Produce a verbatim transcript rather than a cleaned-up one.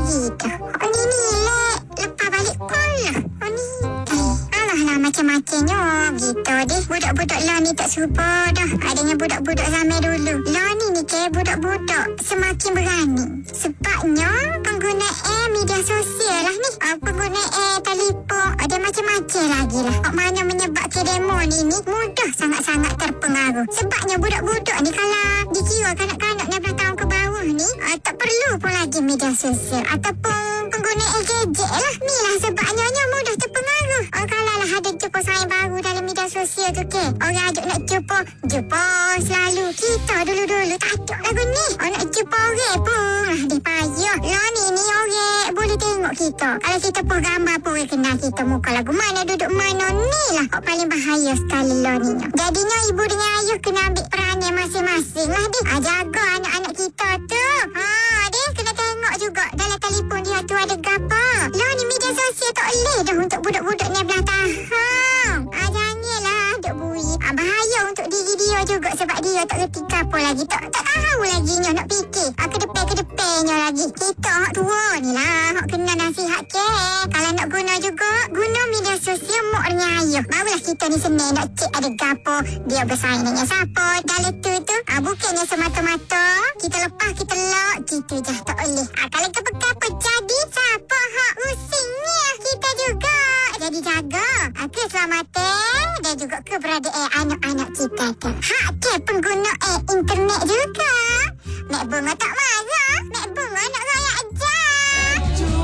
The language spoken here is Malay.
gitu. Oh ni ni lek. Lepas balik sekolah. Oh ni. Eh, alah lah macam-macamnya gitu deh. Budak-budak lah ni tak serupa dah. Adanya budak-budak zaman dulu. Lah ni ni ke budak-budak semakin berani. Sebabnya penggunaan media sosial lah ni. Uh, penggunaan telefon. Ada macam-macam lagi lah. Mana menyebabkan demo ni ni mudah sangat-sangat terpengaruh. Sebabnya budak-budak ni kalau dikira kanak-kanak enam belas tahun ke bawah ni uh, tak perlu pun lagi media sosial ataupun penggunaan gadget lah. Ni lah sebabnya mudah terpengaruh. Uh, kalau lah ada jumpa saing baru dalam media sosial tu ke, orang ajak nak jumpa, jumpa selalu. Kita dulu-dulu tak ada lagu ni. Oh, nak jumpa orang pun lah dia payah. Lah ni ni orang boleh tengok kita. Kalau kita pun gambar pun orang kenal kita muka lagu mana, duduk mana. Ni lah oh, paling bahaya sekali lah ni. Jadinya ibu dengan ayah kena ambil peranan masing-masing lah dia. Ha, jaga anak-anak kita tu. Ha, dia kena tengok juga dalam telefon dia tu ada gapa. Lah ni media sosial tak boleh dah untuk budak-budak enam belas tahun. Ha, janganlah duk bui. Ha, bahaya untuk diri dia juga sebab dia tak reti apa lagi. Tak tak tahu lagi nya nak fikir. Ha, ke depan-ke depannya lagi. Kita hak tua ni lah hak kena nasihat ke. Kalau nak guna juga, guna media sosial mak dengan ayah. Barulah kita ni senang nak cek ada gapo dia bersaing dengan siapa. Dalam tu tu, ha, bukannya semata-mata kita lepas kita lock, kita je tak boleh. Ha, kalau apa-apa jadi, siapa hak usingnya? Kita juga. Jadi jaga ha, keselamatan dan juga keberadaan anak-anak kita tu. Hak ke penggunaan internet juga. Mek Bunga tak marah. Mek Bunga nak